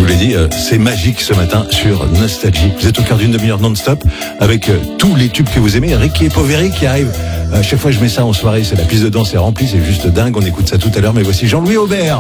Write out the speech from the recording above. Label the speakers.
Speaker 1: vous l'ai dit, c'est magique ce matin sur Nostalgie. Vous êtes au cœur d'une demi-heure non-stop avec tous les tubes que vous aimez. Ricky et Poveri qui arrivent. À chaque fois que je mets ça en soirée, c'est la piste de danse est remplie, c'est juste dingue. On écoute ça tout à l'heure, mais voici Jean-Louis Aubert.